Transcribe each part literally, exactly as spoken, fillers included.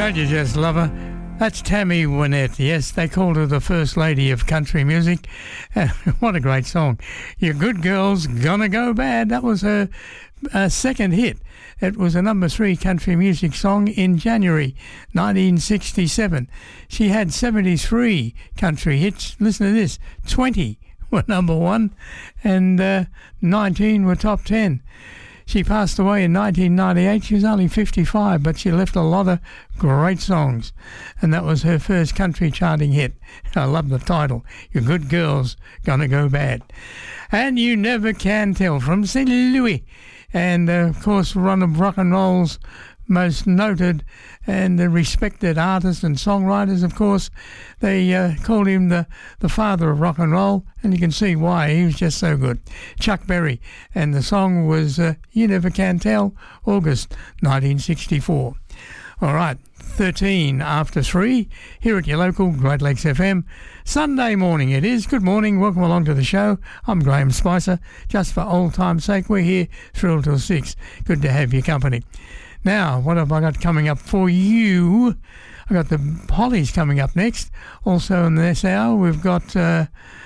Don't you just love her? That's Tammy Wynette. Yes, they called her the First Lady of Country Music. What a great song. Your Good Girl's Gonna Go Bad. That was her uh, second hit. It was a number three country music song in January nineteen sixty-seven. She had seventy-three country hits. Listen to this. twenty were number one and uh, nineteen were top ten. She passed away in nineteen ninety-eight. She was only fifty-five, but she left a lot of great songs. And that was her first country charting hit. I love the title, Your Good Girl's Gonna Go Bad. And You Never Can Tell from Saint Louis. And, uh, of course, one of rock and roll's most noted and uh, respected artists and songwriters, of course. They uh, called him the, the father of rock and roll, and you can see why. He was just so good. Chuck Berry, and the song was uh, You Never Can Tell, August nineteen sixty-four. All right, thirteen after three, here at your local Great Lakes F M. Sunday morning it is. Good morning, welcome along to the show. I'm Graham Spicer. Just for old time's sake, we're here through till six. Good to have your company. Now, what have I got coming up for you? I've got the Hollies coming up next. Also in this hour, we've got, uh,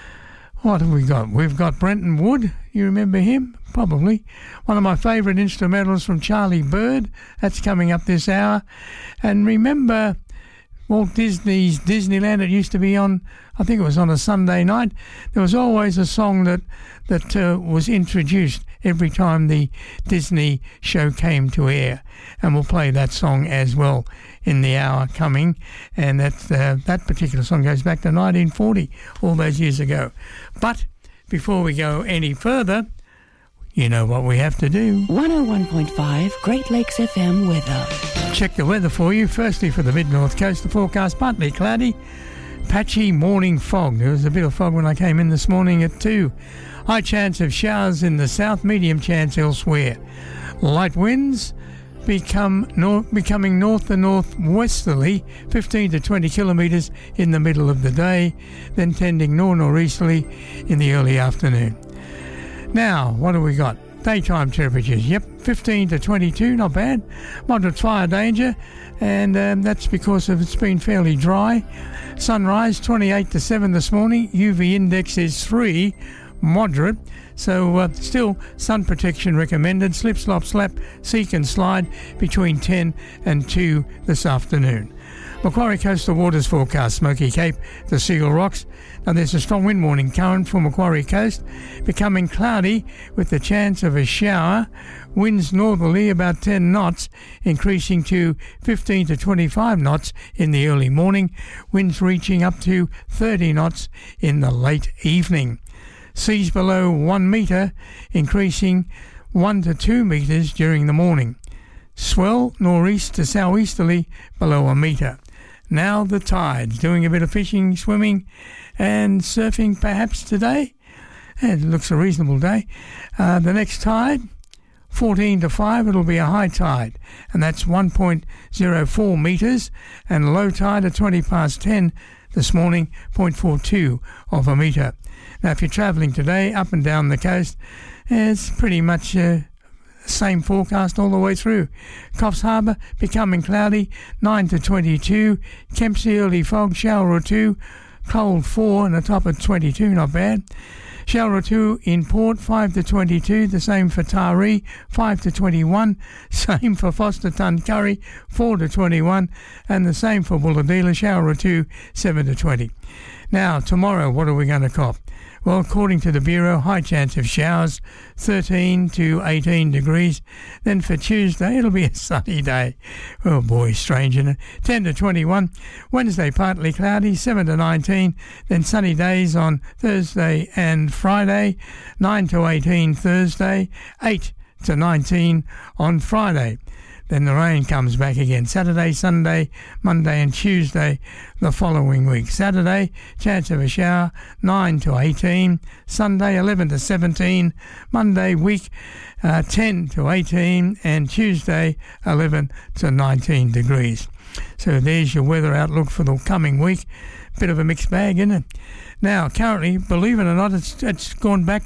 what have we got? We've got Brenton Wood. You remember him? Probably. One of my favourite instrumentals from Charlie Bird. That's coming up this hour. And remember Walt Disney's Disneyland? It used to be on, I think it was on a Sunday night. There was always a song that, that uh, was introduced every time the Disney show came to air. And we'll play that song as well in the hour coming. And that, uh, that particular song goes back to nineteen forty, all those years ago. But before we go any further, you know what we have to do. one oh one point five Great Lakes F M weather. Check the weather for you. Firstly, for the mid-north coast, the forecast partly cloudy, patchy morning fog. There was a bit of fog when I came in this morning at two. High chance of showers in the south, medium chance elsewhere. Light winds become north, becoming north to northwesterly, fifteen to twenty kilometres in the middle of the day, then tending nor-nor'easterly in the early afternoon. Now, what have we got? Daytime temperatures, yep, fifteen to twenty-two, not bad. Moderate fire danger, and um, that's because of it's been fairly dry. Sunrise, twenty-eight to seven this morning. U V index is three, moderate. So uh, still sun protection recommended. Slip, slop, slap, seek and slide between ten and two this afternoon. Macquarie Coastal Waters forecast, Smoky Cape to Seal Rocks. Now there's a strong wind warning current for Macquarie Coast, becoming cloudy with the chance of a shower. Winds northerly about ten knots, increasing to fifteen to twenty-five knots in the early morning. Winds reaching up to thirty knots in the late evening. Seas below one metre, increasing one to two metres during the morning. Swell northeast to southeasterly below a metre. Now the tides, doing a bit of fishing, swimming and surfing perhaps today. It looks a reasonable day. Uh, the next tide, fourteen to five, it'll be a high tide, and that's one point zero four metres, and low tide at twenty past ten this morning, zero point four two of a metre. Now if you're travelling today up and down the coast, it's pretty much uh, same forecast all the way through. Coffs Harbour becoming cloudy, nine to twenty-two. Kempsey early fog, shower or two. Cold four and a top of twenty-two, not bad. Shower or two in Port, five to twenty-two. The same for Taree, five to twenty-one. Same for Foster Tuncurry, four to twenty-one. And the same for Bulladila, shower or two, seven to twenty. Now, tomorrow, what are we going to cop? Well, according to the Bureau, high chance of showers, thirteen to eighteen degrees. Then for Tuesday, it'll be a sunny day. Oh boy, strange, isn't it? ten to twenty-one. Wednesday, partly cloudy, seven to nineteen. Then sunny days on Thursday and Friday, nine to eighteen Thursday, eight to nineteen on Friday. Then the rain comes back again. Saturday, Sunday, Monday and Tuesday the following week. Saturday, chance of a shower, nine to eighteen. Sunday, eleven to seventeen. Monday, week, uh, ten to eighteen. And Tuesday, eleven to nineteen degrees. So there's your weather outlook for the coming week. Bit of a mixed bag, isn't it? Now, currently, believe it or not, it's, it's gone back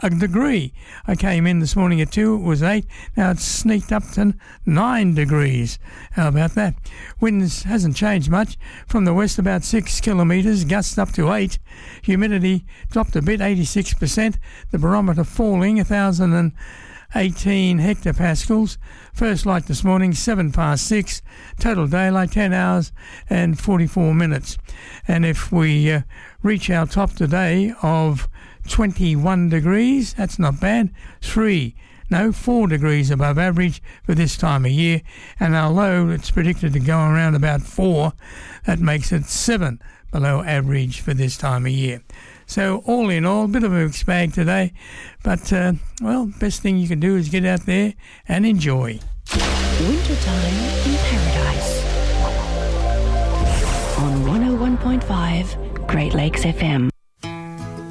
a degree. I came in this morning at two, it was eight. Now it's sneaked up to nine degrees. How about that? Winds hasn't changed much. From the west about six kilometres, gusts up to eight. Humidity dropped a bit, eighty-six percent. The barometer falling, one thousand eighteen hectopascals. First light this morning, seven past six. Total daylight, ten hours and forty-four minutes. And if we uh, reach our top today of twenty-one degrees, that's not bad. Three, no, four degrees above average for this time of year. And our low, it's predicted to go around about four. That makes it seven below average for this time of year. So all in all, a bit of a mixed bag today. But, uh, well, best thing you can do is get out there and enjoy. Wintertime in Paradise. On one oh one point five Great Lakes F M.